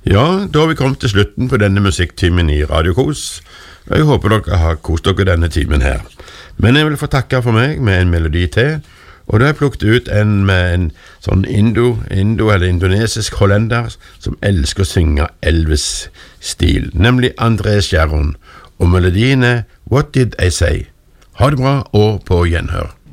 Ja, da har vi kommet til slutten på denne musikktimen I Radio Kos, og jeg håper dere har kost dere denne timen her. Men jeg vil få takke for meg med en melodi til, og da har jeg plukket ut en med en sånn eller indonesisk hollender som elsker å synge Elvis-stil, nemlig André Sharon, og melodien What Did I Say? Ha det bra, og på gjenhør.